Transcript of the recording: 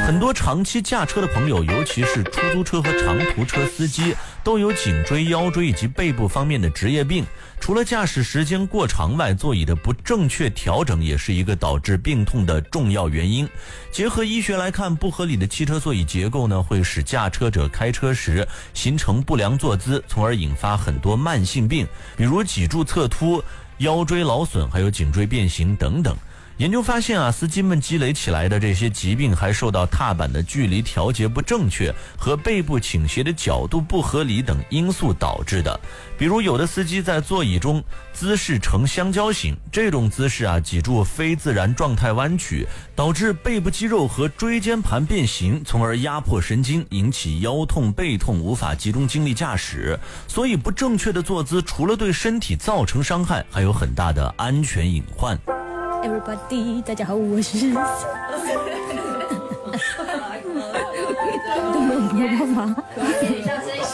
很多长期驾车的朋友，尤其是出租车和长途车司机，都有颈椎、腰椎以及背部方面的职业病。除了驾驶时间过长外，座椅的不正确调整也是一个导致病痛的重要原因。结合医学来看，不合理的汽车座椅结构呢，会使驾车者开车时形成不良坐姿，从而引发很多慢性病，比如脊柱侧凸、腰椎劳损，还有颈椎变形等等。研究发现司机们积累起来的这些疾病还受到踏板的距离调节不正确和背部倾斜的角度不合理等因素导致的。比如有的司机在座椅中姿势呈香蕉形，这种姿势脊柱非自然状态弯曲，导致背部肌肉和椎间盘变形，从而压迫神经，引起腰痛、背痛，无法集中精力驾驶。所以不正确的坐姿除了对身体造成伤害，还有很大的安全隐患。 Everybody， 大家好，我是都没有播吗？